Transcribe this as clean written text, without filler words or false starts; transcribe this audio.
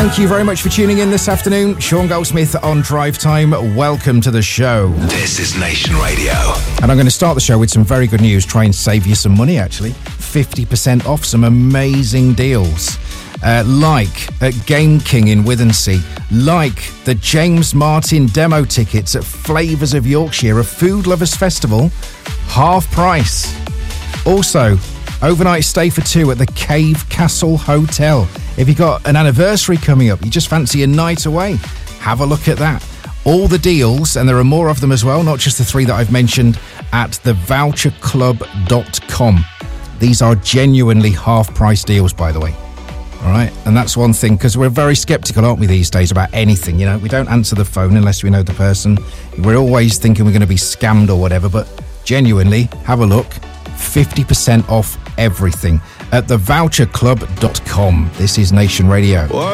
Thank you very much for tuning in this afternoon. Sean Goldsmith on Drive Time. Welcome to the show. This is Nation Radio. And I'm going to start the show with some very good news. Try and save you some money, actually. 50% off some amazing deals. Like at Game King in Withensea. Like the James Martin demo tickets at Flavours of Yorkshire, a food lovers festival. Half price. Also, overnight stay for two at the Cave Castle Hotel. If you've got an anniversary coming up, you just fancy a night away, have a look at that. All the deals, and there are more of them as well, not just the three that I've mentioned, at thevoucherclub.com. These are genuinely half-price deals, by the way. All right? And that's one thing, because we're very sceptical, aren't we, these days, about anything, you know? We don't answer the phone unless we know the person. We're always thinking we're going to be scammed or whatever, but genuinely, have a look. 50% off everything at thevoucherclub.com. This is Nation Radio.